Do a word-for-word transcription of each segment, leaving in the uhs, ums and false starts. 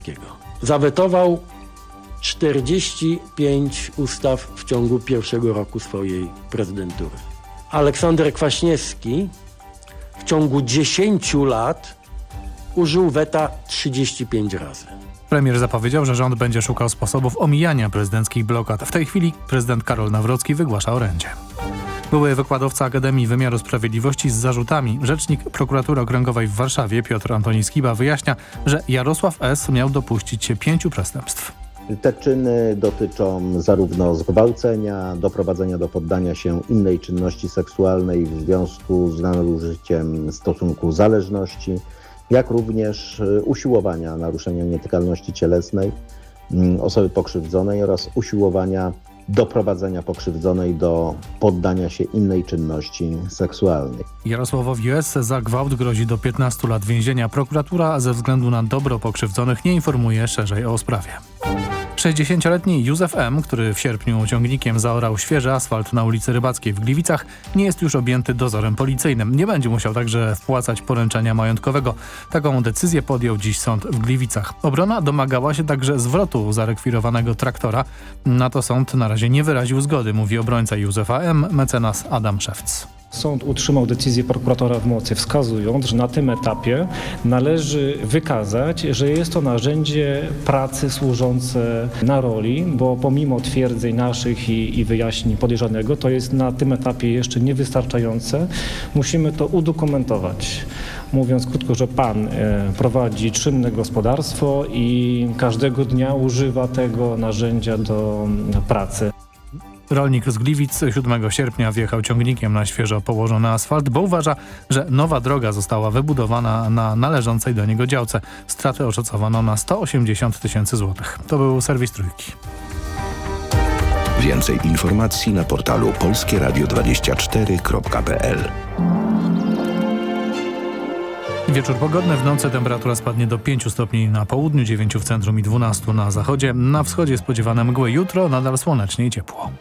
Zawetował czterdzieści pięć ustaw w ciągu pierwszego roku swojej prezydentury. Aleksander Kwaśniewski w ciągu dziesięciu lat użył weta trzydzieści pięć razy. Premier zapowiedział, że rząd będzie szukał sposobów omijania prezydenckich blokad. W tej chwili prezydent Karol Nawrocki wygłasza orędzie. Były wykładowca Akademii Wymiaru Sprawiedliwości z zarzutami. Rzecznik Prokuratury Okręgowej w Warszawie Piotr Antoni Skiba wyjaśnia, że Jarosław S. miał dopuścić się pięciu przestępstw. Te czyny dotyczą zarówno zgwałcenia, doprowadzenia do poddania się innej czynności seksualnej w związku z nadużyciem stosunku zależności, jak również usiłowania naruszenia nietykalności cielesnej osoby pokrzywdzonej oraz usiłowania doprowadzenia pokrzywdzonej do poddania się innej czynności seksualnej. Jarosławowi S. za gwałt grozi do piętnastu lat więzienia. Prokuratura ze względu na dobro pokrzywdzonych nie informuje szerzej o sprawie. sześćdziesięcioletni Józef M., który w sierpniu ciągnikiem zaorał świeży asfalt na ulicy Rybackiej w Gliwicach, nie jest już objęty dozorem policyjnym. Nie będzie musiał także wpłacać poręczenia majątkowego. Taką decyzję podjął dziś sąd w Gliwicach. Obrona domagała się także zwrotu zarekwirowanego traktora. Na to sąd na razie nie wyraził zgody, mówi obrońca Józefa M., mecenas Adam Szewc. Sąd utrzymał decyzję prokuratora w mocy, wskazując, że na tym etapie należy wykazać, że jest to narzędzie pracy służące na roli, bo pomimo twierdzeń naszych i, i wyjaśnień podejrzanego, to jest na tym etapie jeszcze niewystarczające. Musimy to udokumentować. Mówiąc krótko, że pan e, prowadzi czynne gospodarstwo i każdego dnia używa tego narzędzia do m, pracy. Rolnik z Gliwic siódmego sierpnia wjechał ciągnikiem na świeżo położony asfalt, bo uważa, że nowa droga została wybudowana na należącej do niego działce. Straty oszacowano na sto osiemdziesiąt tysięcy złotych. To był serwis Trójki. Więcej informacji na portalu polskie radio dwadzieścia cztery kropka p l. Wieczór pogodny, w nocy temperatura spadnie do pięciu stopni na południu, dziewięciu w centrum i dwunastu na zachodzie. Na wschodzie spodziewane mgły. Jutro nadal słonecznie i ciepło.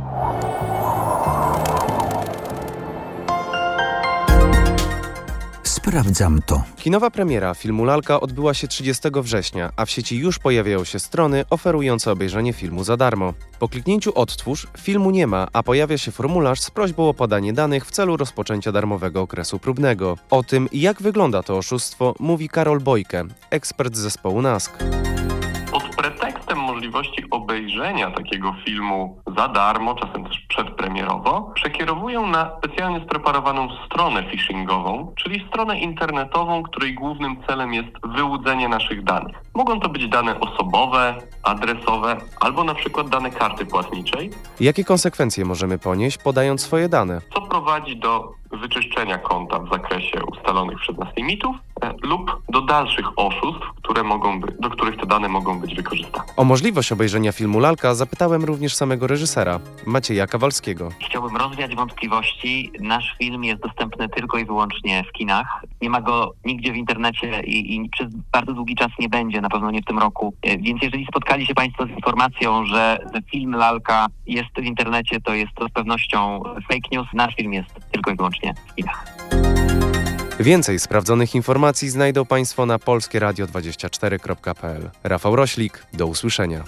Sprawdzam to. Kinowa premiera filmu Lalka odbyła się trzydziestego września, a w sieci już pojawiają się strony oferujące obejrzenie filmu za darmo. Po kliknięciu odtwórz filmu nie ma, a pojawia się formularz z prośbą o podanie danych w celu rozpoczęcia darmowego okresu próbnego. O tym, jak wygląda to oszustwo, mówi Karol Bojke, ekspert zespołu nask. Pod pretekstem możliwości obejrzenia takiego filmu za darmo, czasem też przedpremierowo, przekierowują na specjalnie spreparowaną stronę phishingową, czyli stronę internetową, której głównym celem jest wyłudzenie naszych danych. Mogą to być dane osobowe, adresowe albo na przykład dane karty płatniczej. Jakie konsekwencje możemy ponieść, podając swoje dane? Co prowadzi do wyczyszczenia konta w zakresie ustalonych przez nas limitów e, lub do dalszych oszustw, które mogą by, do których te dane mogą być wykorzystane. O możliwość obejrzenia filmu Lalka zapytałem również samego reżysera, Macieja Kawalskiego. Chciałbym rozwiać wątpliwości. Nasz film jest dostępny tylko i wyłącznie w kinach. Nie ma go nigdzie w internecie i, i przez bardzo długi czas nie będzie, na pewno nie w tym roku. Więc jeżeli spotkali się Państwo z informacją, że film Lalka jest w internecie, to jest to z pewnością fake news. Nasz film jest tylko i wyłącznie w kinach. Więcej sprawdzonych informacji znajdą Państwo na polskie radio dwadzieścia cztery kropka p l. Rafał Roślik, do usłyszenia.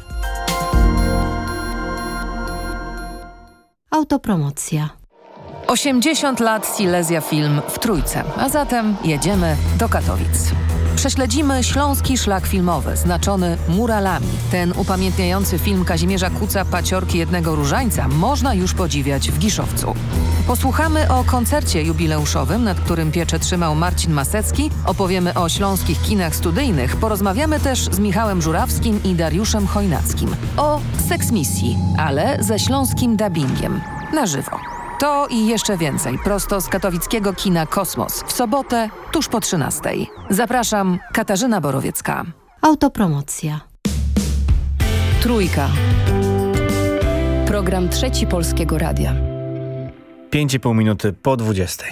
Autopromocja. osiemdziesiąt lat Silesia Film w Trójce, a zatem jedziemy do Katowic. Prześledzimy śląski szlak filmowy, znaczony muralami. Ten upamiętniający film Kazimierza Kuca Paciorki jednego różańca można już podziwiać w Giszowcu. Posłuchamy o koncercie jubileuszowym, nad którym pieczę trzymał Marcin Masecki, opowiemy o śląskich kinach studyjnych, porozmawiamy też z Michałem Żurawskim i Dariuszem Chojnackim o seksmisji, ale ze śląskim dubbingiem, na żywo. To i jeszcze więcej, prosto z katowickiego kina Kosmos, w sobotę, tuż po trzynastej. Zapraszam, Katarzyna Borowiecka. Autopromocja. Trójka. Program Trzeci Polskiego Radia. Pięć i pół minuty po dwudziestej.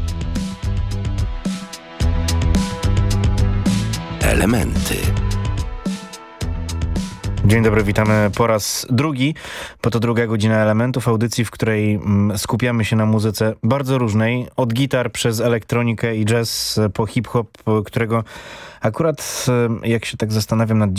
Elementy. Dzień dobry, witamy po raz drugi, bo to druga godzina Elementów, audycji, w której skupiamy się na muzyce bardzo różnej, od gitar przez elektronikę i jazz po hip-hop, którego akurat, jak się tak zastanawiam nad